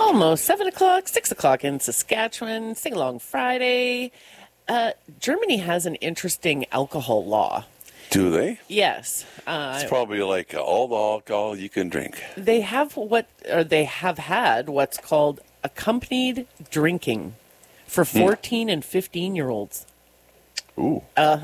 Almost 7 o'clock, 6 o'clock in Saskatchewan. Sing Along Friday. Germany has an interesting alcohol law. Do they? Yes. It's probably like all the alcohol you can drink. They have had what's called accompanied drinking for 14 and 15-year-olds. Ooh.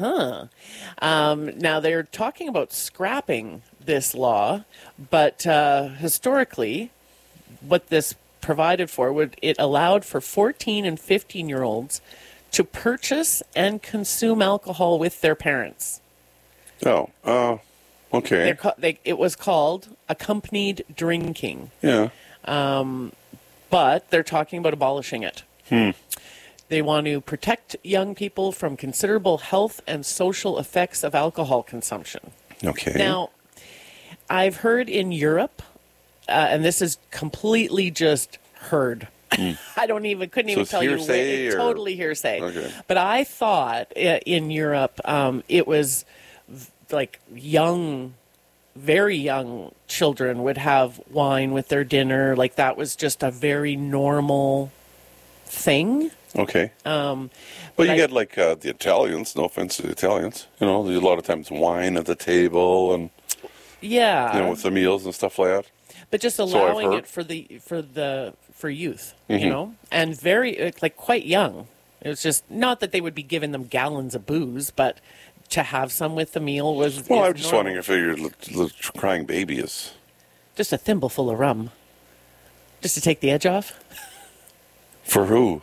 Now, they're talking about scrapping this law, but historically, what this provided for, it allowed for 14 and 15-year-olds to purchase and consume alcohol with their parents. Oh, okay. It was called accompanied drinking. Yeah. But they're talking about abolishing it. They want to protect young people from considerable health and social effects of alcohol consumption. Okay. Now, I've heard in Europe, and this is completely just heard. Couldn't even tell you. It's totally hearsay. Okay. But I thought in Europe, it was like very young children would have wine with their dinner. Like that was just a very normal thing. Okay. Well, you get like the Italians, no offense to the Italians, there's a lot of times wine at the table and, with the meals and stuff like that. But just allowing it for youth, and very, like quite young. It was just not that they would be giving them gallons of booze, but to have some with the meal was. Well, I'm just wondering if your little crying baby is. Just a thimbleful of rum. Just to take the edge off? For who?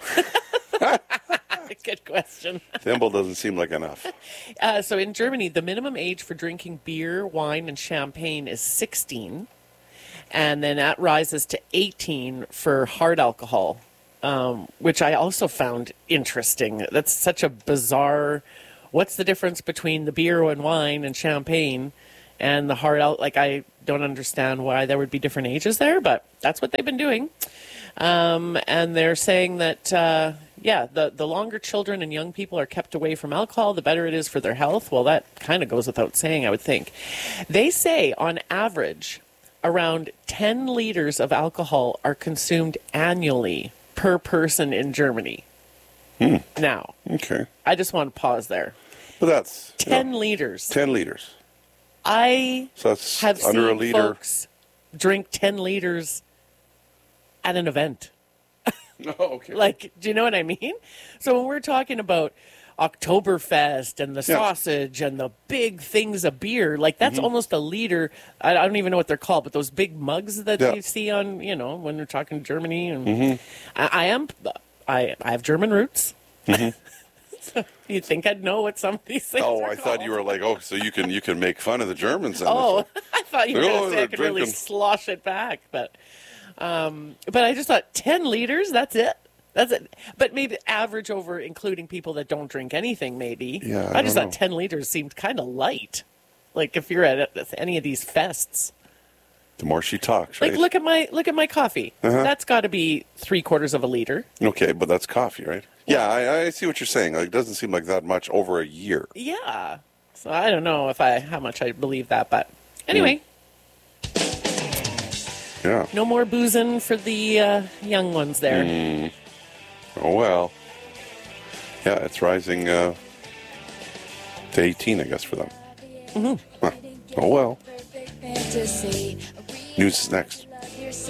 Good question. Thimble doesn't seem like enough. So in Germany, the minimum age for drinking beer, wine, and champagne is 16. And then that rises to 18 for hard alcohol, which I also found interesting. That's such a bizarre... What's the difference between the beer and wine and champagne and the hard alcohol? Like, I don't understand why there would be different ages there, but that's what they've been doing. And they're saying that, the longer children and young people are kept away from alcohol, the better it is for their health. Well, that kind of goes without saying, I would think. They say, on average, around 10 liters of alcohol are consumed annually per person in Germany. Now, okay. I just want to pause there. But that's 10 liters. 10 liters. I So that's have under seen a liter. folks drink 10 liters at an event. Oh, okay. Like, do you know what I mean? So when we're talking about Oktoberfest and the sausage and the big things of beer, like that's almost a liter. I don't even know what they're called, but those big mugs that you see on, when we're talking Germany. And I have German roots. So you'd think I'd know what some of these things are I thought called. you were like, so you can make fun of the Germans. I thought you were going to say I could really drinking. slosh it back, but I just thought 10 liters, that's it. That's it. But maybe average over including people that don't drink anything, maybe. Yeah, I just thought 10 liters seemed kind of light. Like if you're at any of these fests. The more she talks, right? Like look at my coffee. That's got to be 3/4 of a liter. Okay, but that's coffee, right? Yeah, I see what you're saying. Like, it doesn't seem like that much over a year. Yeah. So I don't know how much I believe that, but anyway. Yeah. No more boozing for the young ones there. Oh, well. Yeah, it's rising to 18, I guess, for them. Huh. Oh, well. News is next.